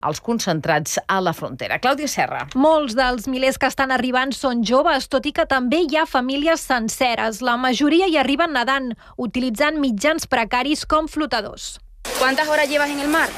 els concentrats a la frontera. Clàudia Serra. Molts dels milers que estan arribant són joves, tot i que també hi ha famílies senceres. La majoria hi arriben nedant, utilitzant mitjans precaris com flotadors. ¿Cuántas horas llevas en el mar?